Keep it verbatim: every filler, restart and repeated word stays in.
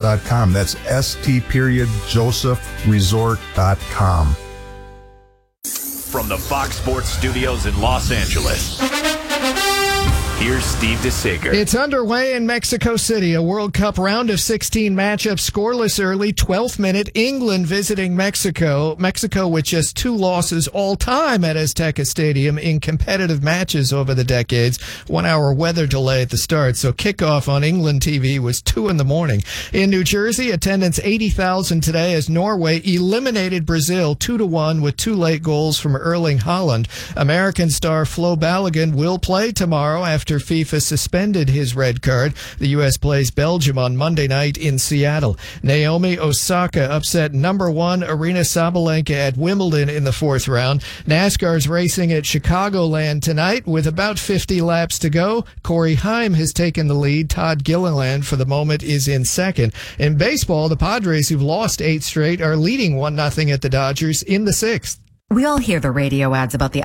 dot com. That's st period joseph resort dot com. From the Fox Sports Studios in Los Angeles, here's Steve DeSager. It's underway in Mexico City. A World Cup round of sixteen matchup scoreless early. twelfth minute, England visiting Mexico. Mexico with just two losses all time at Azteca Stadium in competitive matches over the decades. One hour weather delay at the start, so kickoff on England T V was two in the morning. In New Jersey, attendance eighty thousand today as Norway eliminated Brazil two to one with two late goals from Erling Haaland. American star Flo Balogun will play tomorrow after FIFA suspended his red card. The U S plays Belgium on Monday night in Seattle. Naomi Osaka upset number one Aryna Sabalenka at Wimbledon in the fourth round. NASCAR's racing at Chicagoland tonight with about fifty laps to go. Corey Haim has taken the lead. Todd Gilliland, for the moment, is in second. In baseball, the Padres, who've lost eight straight, are leading one nothing at the Dodgers in the sixth. We all hear the radio ads about the